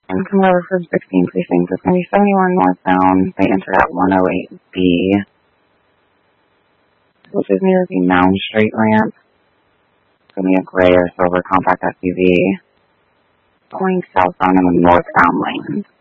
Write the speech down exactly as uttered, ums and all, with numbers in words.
And come over for sixteen precinct. It's going to be seventy-one northbound. They enter at one oh eight B, which is near the Mound Street ramp. It's going to be a gray or silver compact S U V going southbound in the northbound lane.